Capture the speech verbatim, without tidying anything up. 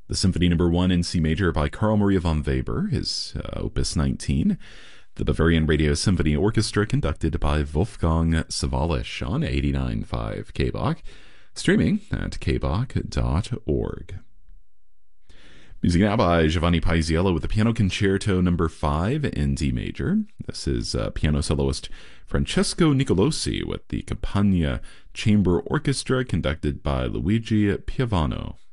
The Symphony Number One in C Major by Carl Maria von Weber is uh, Opus nineteen. The Bavarian Radio Symphony Orchestra, conducted by Wolfgang Sawallisch on eighty-nine point five K B O C, streaming at k b o c dot org. Music now by Giovanni Paisiello with the Piano Concerto Number five in D Major. This is uh, piano soloist Francesco Nicolosi with the Campagna Chamber Orchestra, conducted by Luigi Piovano.